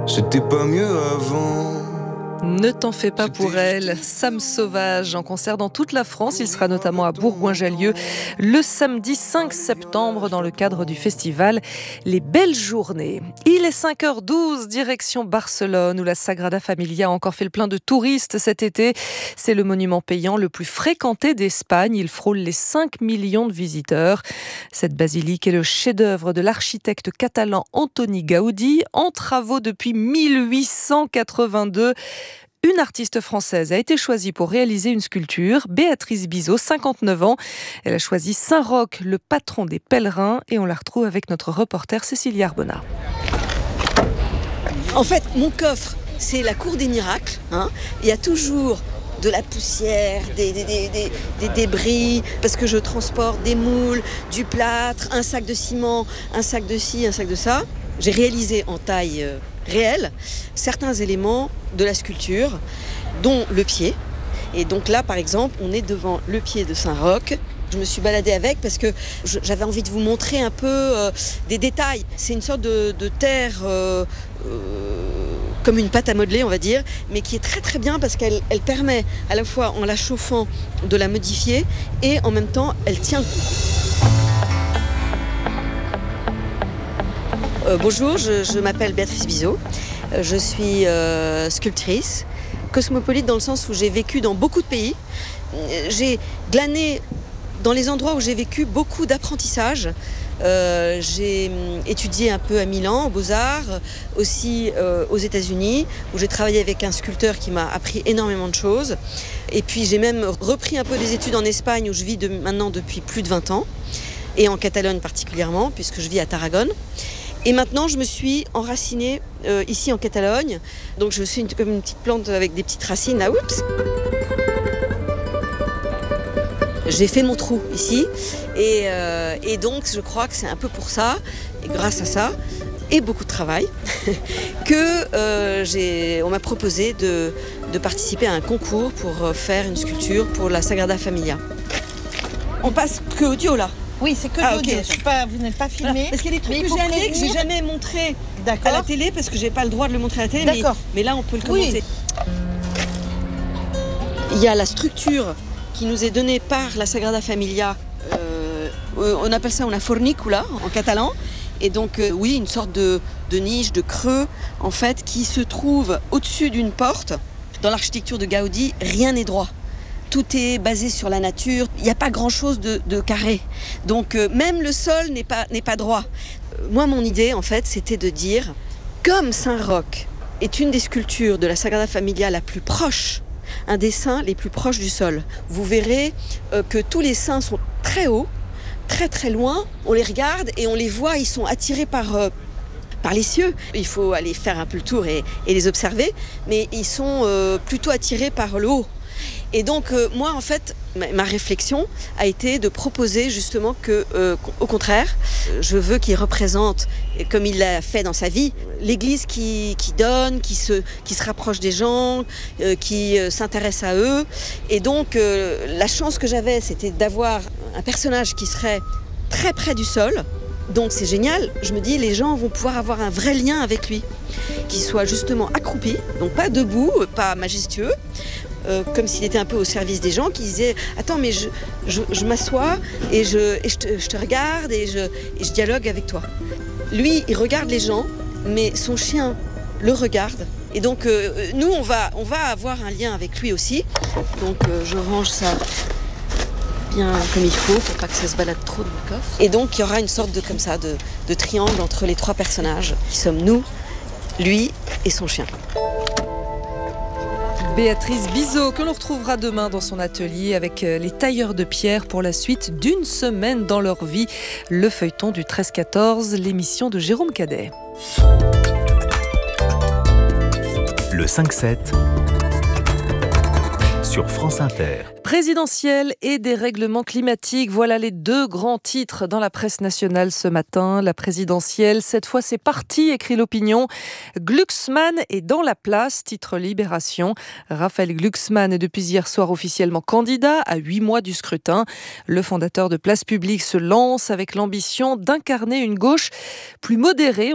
C'était pas mieux avant. Ne t'en fais pas pour elle. Sam Sauvage en concert dans toute la France. Il sera notamment à Bourgoin-Jallieu le samedi 5 septembre dans le cadre du festival Les Belles Journées. Il est 5h12, direction Barcelone où la Sagrada Familia a encore fait le plein de touristes cet été. C'est le monument payant le plus fréquenté d'Espagne. Il frôle les 5 millions de visiteurs. Cette basilique est le chef-d'œuvre de l'architecte catalan Antoni Gaudí, en travaux depuis 1882. Une artiste française a été choisie pour réaliser une sculpture, Béatrice Bizot, 59 ans. Elle a choisi Saint-Roch, le patron des pèlerins, et on la retrouve avec notre reporter Cécilia Arbona. En fait, mon coffre, c'est la cour des miracles. Il y a toujours de la poussière, des débris, parce que je transporte des moules, du plâtre, un sac de ciment, un sac de ci, un sac de ça. J'ai réalisé en taille réelle certains éléments de la sculpture, dont le pied. Et donc là, par exemple, on est devant le pied de Saint-Roch. Je me suis baladée avec parce que j'avais envie de vous montrer un peu des détails. C'est une sorte de terre comme une pâte à modeler, on va dire, mais qui est très très bien parce qu'elle permet à la fois en la chauffant de la modifier et en même temps elle tient. Bonjour, je m'appelle Béatrice Bizot, je suis sculptrice, cosmopolite dans le sens où j'ai vécu dans beaucoup de pays. J'ai glané dans les endroits où j'ai vécu beaucoup d'apprentissage. J'ai étudié un peu à Milan, aux Beaux-Arts, aussi aux États-Unis, où j'ai travaillé avec un sculpteur qui m'a appris énormément de choses. Et puis j'ai même repris un peu des études en Espagne, où je vis maintenant depuis plus de 20 ans, et en Catalogne particulièrement, puisque je vis à Tarragone. Et maintenant, je me suis enracinée ici en Catalogne. Donc je suis comme une petite plante avec des petites racines là. Oups. J'ai fait mon trou ici. Et donc, je crois que c'est un peu pour ça, et grâce à ça, et beaucoup de travail, que on m'a proposé de participer à un concours pour faire une sculpture pour la Sagrada Familia. On passe que audio là. Oui, c'est que l'audio. Okay. Vous n'êtes pas filmé. Parce qu'il y a des trucs que j'ai amenés que j'ai jamais montré à la télé parce que j'ai pas le droit de le montrer à la télé. Mais là, on peut le commenter. Oui. Il y a la structure qui nous est donnée par la Sagrada Familia. On appelle ça una fornícula en catalan. Et donc, oui, une sorte de niche, de creux, en fait, qui se trouve au-dessus d'une porte. Dans l'architecture de Gaudí, rien n'est droit. Tout est basé sur la nature, il n'y a pas grand-chose de carré. Donc même le sol n'est pas droit. Moi, mon idée, en fait, c'était de dire, comme Saint-Roch est une des sculptures de la Sagrada Familia la plus proche, un des saints les plus proches du sol, vous verrez que tous les saints sont très hauts, très très loin. On les regarde et on les voit, ils sont attirés par les cieux. Il faut aller faire un peu le tour et les observer, mais ils sont plutôt attirés par le haut. Et donc, moi, en fait, ma réflexion a été de proposer justement qu'au contraire, je veux qu'il représente, comme il l'a fait dans sa vie, l'Église qui donne, qui se rapproche des gens, qui s'intéresse à eux. Et donc, la chance que j'avais, c'était d'avoir un personnage qui serait très près du sol. Donc, c'est génial. Je me dis, les gens vont pouvoir avoir un vrai lien avec lui, qui soit justement accroupi, donc pas debout, pas majestueux, comme s'il était un peu au service des gens, qui disaient « Attends, mais je m'assois et je te regarde et je dialogue avec toi. » Lui, il regarde les gens, mais son chien le regarde. Et donc, nous, on va avoir un lien avec lui aussi. Donc, je range ça bien comme il faut pour pas que ça se balade trop dans le coffre. Et donc, il y aura une sorte de triangle entre les trois personnages, qui sommes nous, lui et son chien. Béatrice Bizot, que l'on retrouvera demain dans son atelier avec les tailleurs de pierre pour la suite d'une semaine dans leur vie. Le feuilleton du 13-14, l'émission de Jérôme Cadet. Le 5-7 sur France Inter. Présidentielle et dérèglement climatique, voilà les deux grands titres dans la presse nationale ce matin. La présidentielle, cette fois c'est parti, écrit l'opinion. Glucksmann est dans la place, titre Libération. Raphaël Glucksmann est depuis hier soir officiellement candidat à 8 mois du scrutin. Le fondateur de Place Publique se lance avec l'ambition d'incarner une gauche plus modérée.